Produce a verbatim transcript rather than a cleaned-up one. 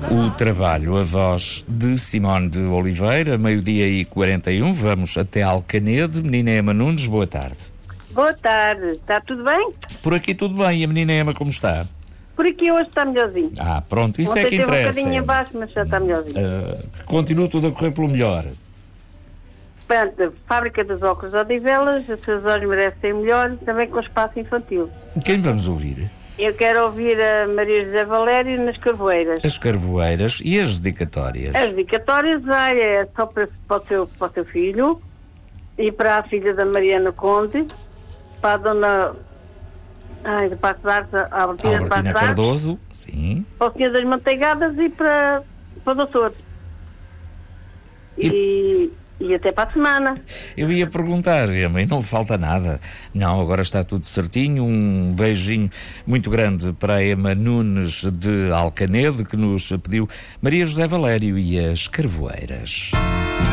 O trabalho, a voz de Simone de Oliveira, meio-dia e quarenta e um, vamos até Alcanede. Menina Ema Nunes, boa tarde. Boa tarde, está tudo bem? Por aqui tudo bem, e a menina Ema como está? Por aqui hoje está melhorzinho. Ah, pronto, isso Ontem é que teve interessa. um bocadinho abaixo, mas já está melhorzinho. Uh, que continua tudo a correr pelo melhor. Portanto, Fábrica dos Óculos Odivelas, os seus olhos merecem melhor, também com o espaço infantil. Quem vamos ouvir? Eu quero ouvir a Maria José Valério nas Carvoeiras. As Carvoeiras e as dedicatórias. As dedicatórias, ah, é só para, para, o seu, para o seu filho e para a filha da Mariana Conde, para a dona ai, de Passo de Artes, a Albertina, Albertina Cardoso, sim. para o senhor das Manteigadas e para, para o doutor. E... E até para a semana. Eu ia perguntar, Ema, e não falta nada. Não, agora está tudo certinho. Um beijinho muito grande para a Ema Nunes de Alcanede, que nos pediu Maria José Valério e as Carvoeiras.